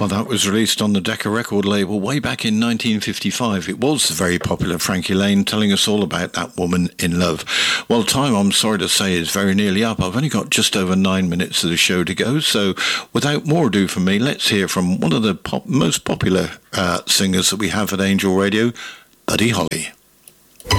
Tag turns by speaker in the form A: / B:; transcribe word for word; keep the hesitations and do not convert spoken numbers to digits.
A: Well, that was released on the Decca record label way back in nineteen fifty-five. It was the very popular Frankie Lane telling us all about that woman in love. Well, time, I'm sorry to say, is very nearly up. I've only got just over nine minutes of the show to go. So without more ado from me, let's hear from one of the pop, most popular uh, singers that we have at Angel Radio, Buddy Holly.